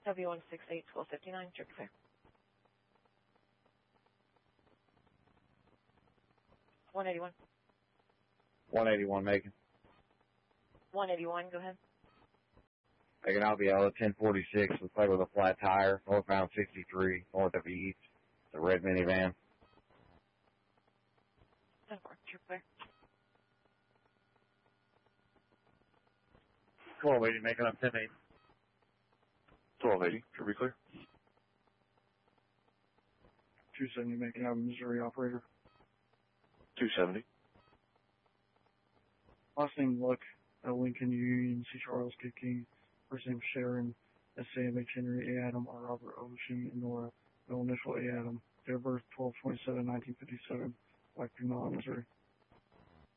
W168-1259, check clear. 181. 181, Macon. 181, go ahead. Macon, Albiella, 1046, was played with a flat tire, northbound 63, north of East. It's a red minivan. 10-4, check clear. 1280, Macon, up 10-8. 1280, should be clear. 270, Macon Avenue, Missouri, operator. 270. Last name Luck, Lincoln, Union, C. Charles, K. King. First name Sharon, S. Sam, H. Henry, A. Adam, R. Robert, O. Sheen, and Nora. No initial A. Adam. Date of birth 12/27/1957. Black Missouri.